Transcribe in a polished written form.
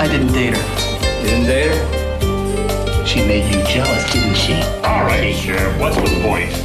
I didn't date her. You didn't date her? She made you jealous, didn't she? All right, Sheriff, what's the point?